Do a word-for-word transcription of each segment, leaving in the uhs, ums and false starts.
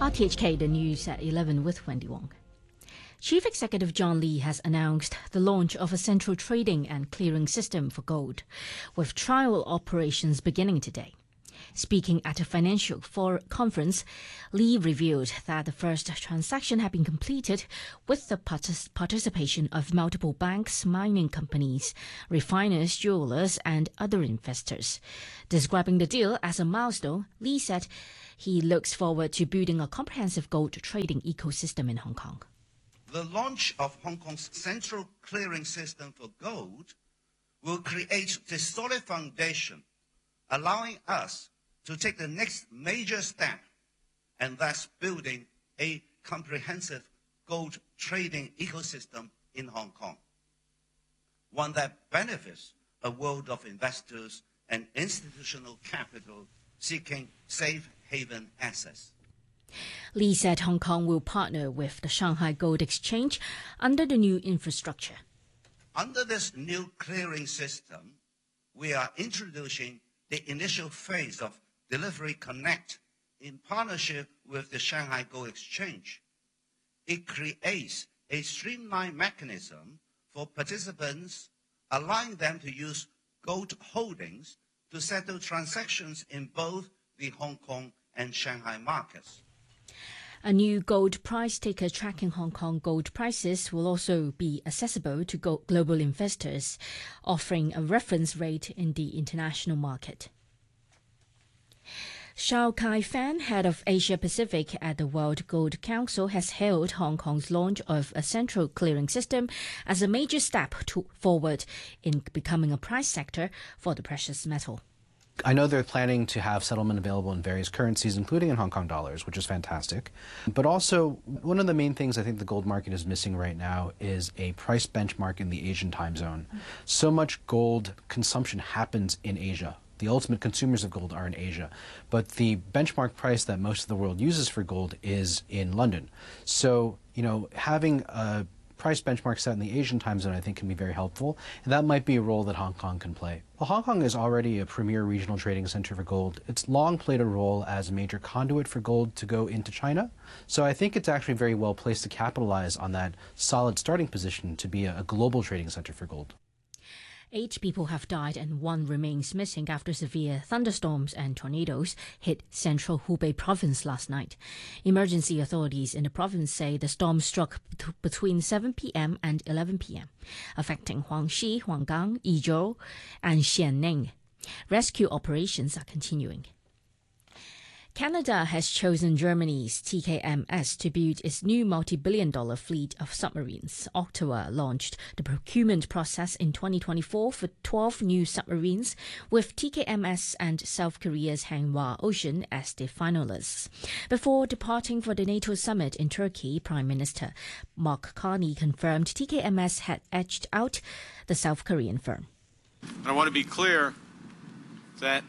R T H K, the news at eleven with Wendy Wong. Chief Executive John Lee has announced the launch of a central trading and clearing system for gold, with trial operations beginning today. Speaking at a financial for conference, Lee revealed that the first transaction had been completed with the partic- participation of multiple banks, mining companies, refiners, jewelers, and other investors. Describing the deal as a milestone, Lee said he looks forward to building a comprehensive gold trading ecosystem in Hong Kong. The launch of Hong Kong's central clearing system for gold will create the solid foundation, allowing us to take the next major step, and thus building a comprehensive gold trading ecosystem in Hong Kong, one that benefits a world of investors and institutional capital seeking safe haven assets. Lee said Hong Kong will partner with the Shanghai Gold Exchange under the new infrastructure. Under this new clearing system, we are introducing the initial phase of Delivery Connect in partnership with the Shanghai Gold Exchange. It creates a streamlined mechanism for participants, allowing them to use gold holdings to settle transactions in both the Hong Kong and Shanghai markets. A new gold price ticker tracking Hong Kong gold prices will also be accessible to go- global investors, offering a reference rate in the international market. Shao Kai-fan, head of Asia Pacific at the World Gold Council, has hailed Hong Kong's launch of a central clearing system as a major step to forward in becoming a price sector for the precious metal. I know they're planning to have settlement available in various currencies, including in Hong Kong dollars, which is fantastic. But also, one of the main things I think the gold market is missing right now is a price benchmark in the Asian time zone. So much gold consumption happens in Asia. The ultimate consumers of gold are in Asia, but the benchmark price that most of the world uses for gold is in London. So, you know, having a price benchmark set in the Asian time zone, I think, can be very helpful, and that might be a role that Hong Kong can play. Well, Hong Kong is already a premier regional trading center for gold. It's long played a role as a major conduit for gold to go into China, so I think it's actually very well placed to capitalize on that solid starting position to be a, a global trading center for gold. Eight people have died and one remains missing after severe thunderstorms and tornadoes hit central Hubei province last night. Emergency authorities in the province say the storm struck between seven p.m. and eleven p.m., affecting Huangxi, Huanggang, Yizhou, and Xianning. Rescue operations are continuing. Canada has chosen Germany's T K M S to build its new multi-billion dollar fleet of submarines. Ottawa launched the procurement process in twenty twenty-four for twelve new submarines, with T K M S and South Korea's Hanwha Ocean as the finalists. Before departing for the NATO summit in Turkey, Prime Minister Mark Carney confirmed T K M S had edged out the South Korean firm. I want to be clear that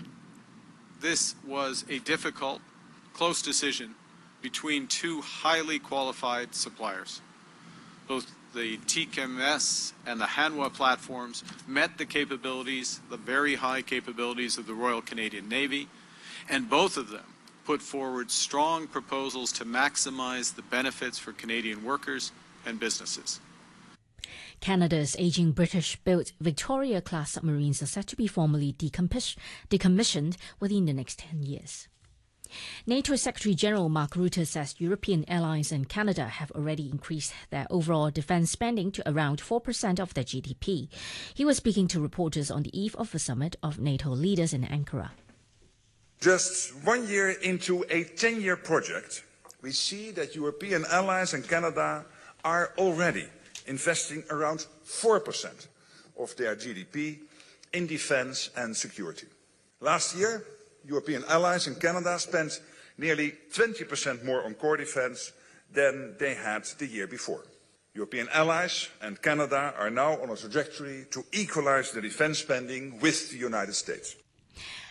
this was a difficult, close decision between two highly qualified suppliers. Both the T K M S and the Hanwha platforms met the capabilities, the very high capabilities of the Royal Canadian Navy, and both of them put forward strong proposals to maximize the benefits for Canadian workers and businesses. Canada's aging British-built Victoria-class submarines are set to be formally decommissioned within the next ten years. NATO Secretary-General Mark Rutte says European allies and Canada have already increased their overall defence spending to around four percent of their G D P. He was speaking to reporters on the eve of a summit of NATO leaders in Ankara. Just one year into a ten-year project, we see that European allies and Canada are already investing around four percent of their G D P in defence and security. Last year, European allies and Canada spent nearly twenty percent more on core defence than they had the year before. European allies and Canada are now on a trajectory to equalise the defence spending with the United States.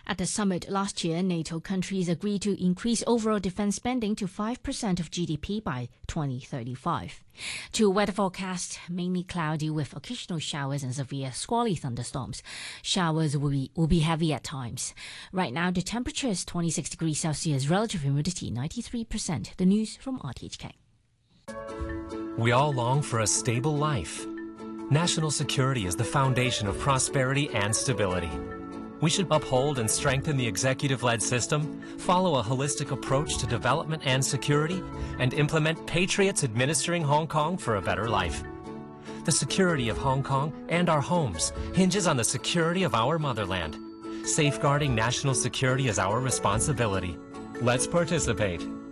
At the summit last year, NATO countries agreed to increase overall defense spending to five percent of G D P by twenty thirty-five. To weather forecast, mainly cloudy with occasional showers and severe squally thunderstorms. Showers will be, will be heavy at times. Right now, the temperature is twenty-six degrees Celsius, relative humidity ninety-three percent. The news from R T H K. We all long for a stable life. National security is the foundation of prosperity and stability. We should uphold and strengthen the executive-led system, follow a holistic approach to development and security, and implement patriots administering Hong Kong for a better life. The security of Hong Kong and our homes hinges on the security of our motherland. Safeguarding national security is our responsibility. Let's participate.